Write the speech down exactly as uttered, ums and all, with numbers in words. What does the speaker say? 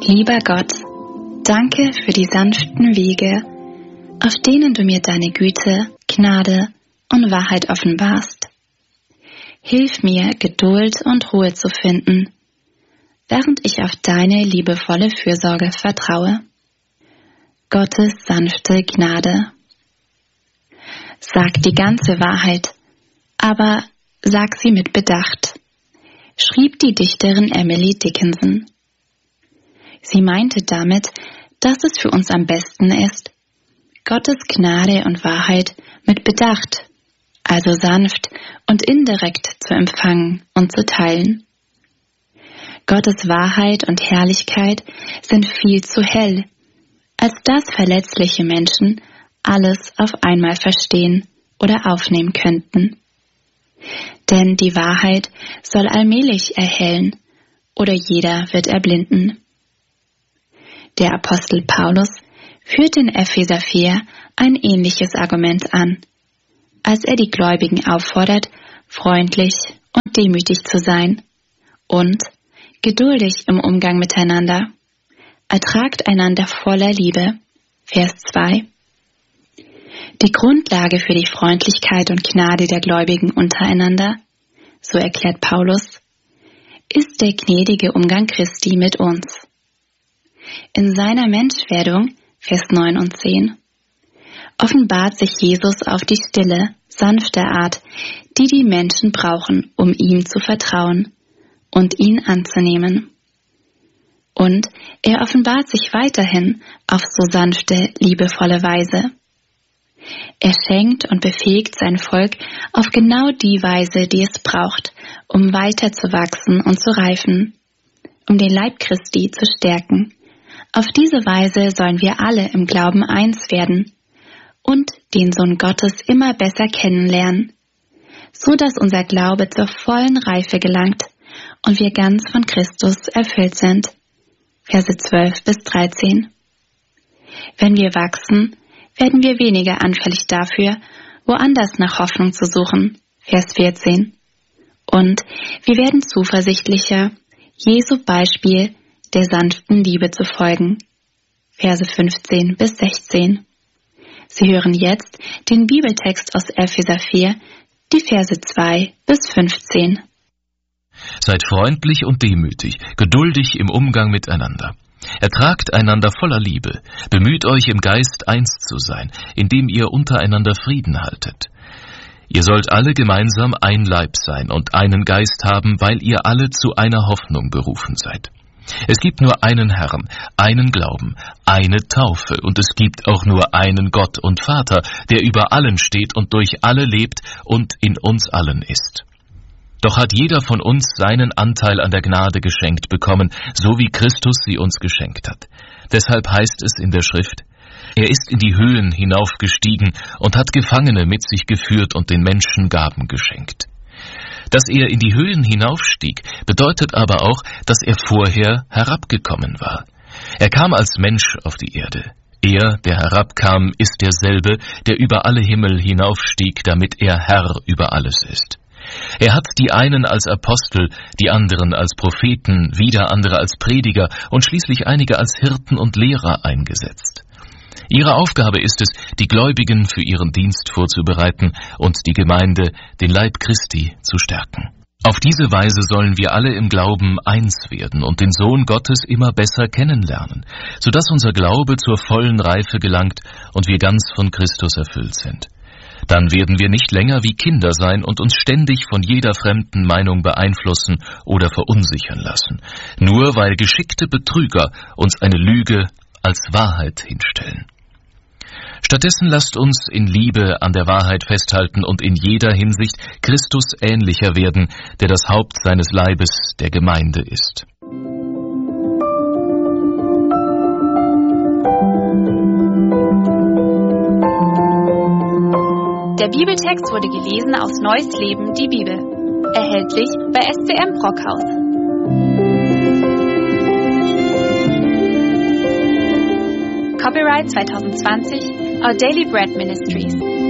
Lieber Gott, danke für die sanften Wege, auf denen du mir deine Güte, Gnade und Wahrheit offenbarst. Hilf mir, Geduld und Ruhe zu finden, während ich auf deine liebevolle Fürsorge vertraue. Gottes sanfte Gnade. Sag die ganze Wahrheit, aber sag sie mit Bedacht, schrieb die Dichterin Emily Dickinson. Sie meinte damit, dass es für uns am besten ist, Gottes Gnade und Wahrheit mit Bedacht, also sanft und indirekt zu empfangen und zu teilen. Gottes Wahrheit und Herrlichkeit sind viel zu hell, als dass verletzliche Menschen alles auf einmal verstehen oder aufnehmen könnten. Denn die Wahrheit soll allmählich erhellen oder jeder wird erblinden. Der Apostel Paulus führt in Epheser vier ein ähnliches Argument an, als er die Gläubigen auffordert, freundlich und demütig zu sein und geduldig im Umgang miteinander. Ertragt einander voller Liebe. Vers zwei. Die Grundlage für die Freundlichkeit und Gnade der Gläubigen untereinander, so erklärt Paulus, ist der gnädige Umgang Christi mit uns. In seiner Menschwerdung, Vers neun und zehn, offenbart sich Jesus auf die stille, sanfte Art, die die Menschen brauchen, um ihm zu vertrauen und ihn anzunehmen. Und er offenbart sich weiterhin auf so sanfte, liebevolle Weise. Er schenkt und befähigt sein Volk auf genau die Weise, die es braucht, um weiter zu wachsen und zu reifen, um den Leib Christi zu stärken. Auf diese Weise sollen wir alle im Glauben eins werden und den Sohn Gottes immer besser kennenlernen, so dass unser Glaube zur vollen Reife gelangt und wir ganz von Christus erfüllt sind. Verse zwölf bis dreizehn. Wenn wir wachsen, werden wir weniger anfällig dafür, woanders nach Hoffnung zu suchen. Vers vierzehn. Und wir werden zuversichtlicher, Jesu Beispiel der sanften Liebe zu folgen. Verse fünfzehn bis sechzehn. Sie hören jetzt den Bibeltext aus Epheser vier, die Verse zwei bis fünfzehn. Seid freundlich und demütig, geduldig im Umgang miteinander. Ertragt einander voller Liebe, bemüht euch im Geist eins zu sein, indem ihr untereinander Frieden haltet. Ihr sollt alle gemeinsam ein Leib sein und einen Geist haben, weil ihr alle zu einer Hoffnung berufen seid. Es gibt nur einen Herrn, einen Glauben, eine Taufe und es gibt auch nur einen Gott und Vater, der über allen steht und durch alle lebt und in uns allen ist. Doch hat jeder von uns seinen Anteil an der Gnade geschenkt bekommen, so wie Christus sie uns geschenkt hat. Deshalb heißt es in der Schrift, er ist in die Höhen hinaufgestiegen und hat Gefangene mit sich geführt und den Menschen Gaben geschenkt. Dass er in die Höhen hinaufstieg, bedeutet aber auch, dass er vorher herabgekommen war. Er kam als Mensch auf die Erde. Er, der herabkam, ist derselbe, der über alle Himmel hinaufstieg, damit er Herr über alles ist. Er hat die einen als Apostel, die anderen als Propheten, wieder andere als Prediger und schließlich einige als Hirten und Lehrer eingesetzt. Ihre Aufgabe ist es, die Gläubigen für ihren Dienst vorzubereiten und die Gemeinde, den Leib Christi, zu stärken. Auf diese Weise sollen wir alle im Glauben eins werden und den Sohn Gottes immer besser kennenlernen, sodass unser Glaube zur vollen Reife gelangt und wir ganz von Christus erfüllt sind. Dann werden wir nicht länger wie Kinder sein und uns ständig von jeder fremden Meinung beeinflussen oder verunsichern lassen, nur weil geschickte Betrüger uns eine Lüge als Wahrheit hinstellen. Stattdessen lasst uns in Liebe an der Wahrheit festhalten und in jeder Hinsicht Christus ähnlicher werden, der das Haupt seines Leibes, der Gemeinde ist. Der Bibeltext wurde gelesen aus Neues Leben, die Bibel. Erhältlich bei S C M Brockhaus. Copyright zwanzig zwanzig, Our Daily Bread Ministries.